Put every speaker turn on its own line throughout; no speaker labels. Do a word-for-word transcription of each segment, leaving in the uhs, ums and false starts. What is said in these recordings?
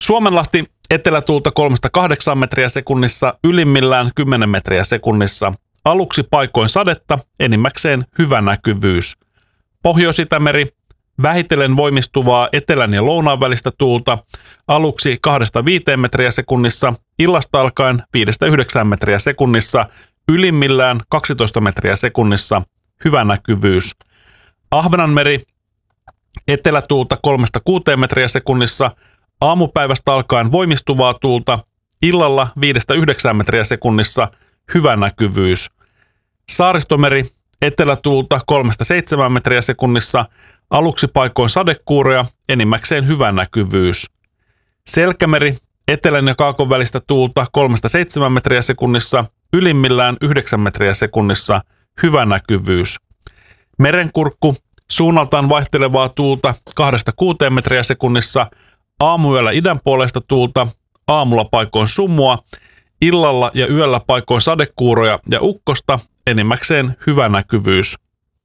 Suomenlahti etelätuulta kolmesta kahdeksaan metriä sekunnissa, ylimmillään kymmenen metriä sekunnissa. Aluksi paikoin sadetta, enimmäkseen hyvä näkyvyys. Pohjois-Itämeri vähitellen voimistuvaa etelän ja lounaan välistä tuulta, aluksi kahdesta viiteen metriä sekunnissa, illasta alkaen viidestä yhdeksään metriä sekunnissa, ylimmillään kaksitoista metriä sekunnissa, hyvä näkyvyys. Ahvenanmeri etelätuulta kolmesta kuuteen metriä sekunnissa, aamupäivästä alkaen voimistuvaa tuulta, illalla viidestä yhdeksään metriä sekunnissa, hyvä näkyvyys. Saaristomeri etelätuulta kolmesta seitsemään metriä sekunnissa, aluksi paikoin sadekuuroja, enimmäkseen hyvä näkyvyys. Selkämeri etelän ja kaakon välistä tuulta kolmesta seitsemään metriä sekunnissa, ylimmillään yhdeksän metriä sekunnissa, hyvä näkyvyys. Merenkurkku suunnaltaan vaihtelevaa tuulta kahdesta kuuteen metriä sekunnissa, aamuyöllä idänpuoleista tuulta, aamulla paikoin sumua, illalla ja yöllä paikoin sadekuuroja ja ukkosta, enimmäkseen hyvä näkyvyys.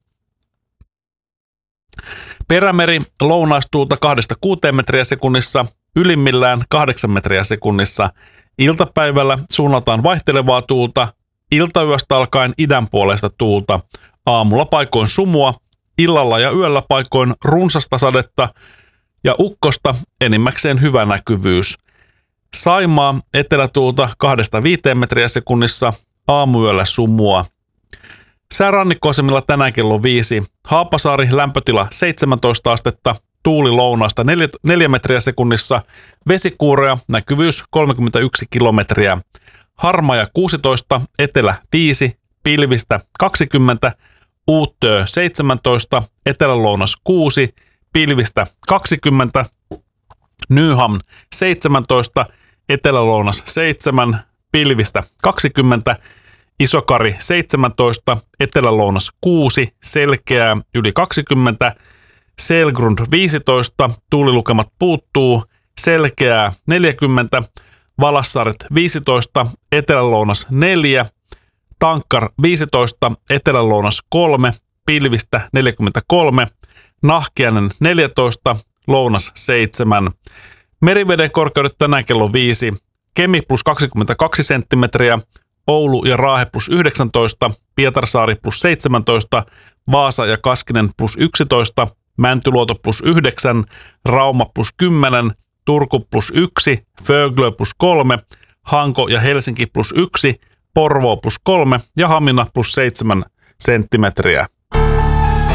Perämeri lounaistuulta kahdesta kuuteen metriä sekunnissa, ylimmillään kahdeksan metriä sekunnissa, iltapäivällä suunnaltaan vaihtelevaa tuulta, iltayöstä alkaen idänpuoleista tuulta, aamulla paikoin sumua, illalla ja yöllä paikoin runsasta sadetta ja ukkosta, enimmäkseen hyvä näkyvyys. Saimaa etelätuulta kahdesta viiteen metriä sekunnissa, aamuyöllä sumua. Säärannikkoasemilla tänään kello viisi. Haapasaari lämpötila seitsemäntoista astetta, tuuli lounaasta neljä metriä sekunnissa, vesikuuroja, näkyvyys kolmekymmentäyksi kilometriä. Harmaja kuusitoista, etelä viisi, pilvistä kaksikymmentä, Uuttöö seitsemäntoista, etelälounas kuusi, pilvistä kaksikymmentä, Nyhamn seitsemäntoista, etelälounas seitsemän, pilvistä kaksikymmentä, Isokari seitsemäntoista, etelälounas kuusi, selkeää yli kaksikymmentä, Selgrund viisitoista, tuulilukemat puuttuu, selkeää neljäkymmentä, Valassaaret viisitoista, etelälounas neljä, Tankkar viisitoista, etelälounas kolme, pilvistä neljäkymmentäkolme, Nahkiainen neljätoista, lounas seitsemän. Meriveden korkeudet tänään kello viisi, Kemi plus kaksikymmentäkaksi senttimetriä, Oulu ja Raahe plus yhdeksäntoista, Pietarsaari plus seitsemäntoista, Vaasa ja Kaskinen plus yksitoista, Mäntyluoto plus yhdeksän, Rauma plus kymmenen, Turku plus yksi, Föglö plus kolme, Hanko ja Helsinki plus yksi, Porvoo plus kolme ja Hamina plus seitsemän senttimetriä.